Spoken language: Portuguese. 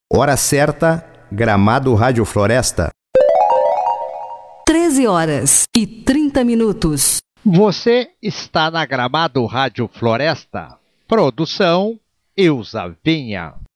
Hora certa, Gramado Rádio Floresta. 13h30. Você está na Gramado Rádio Floresta. Produção Ilza Vinha.